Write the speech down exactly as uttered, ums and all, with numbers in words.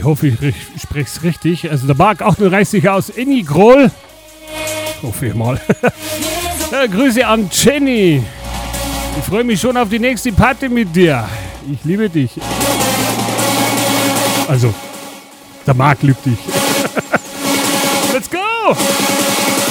Ich hoffe, ich, ich spreche es richtig. Also der Marc achtunddreißig aus Ennigrol. Hoffe ich mal. Ja, Grüße an Jenny. Ich freue mich schon auf die nächste Party mit dir. Ich liebe dich. Also, der Marc liebt dich. Let's go!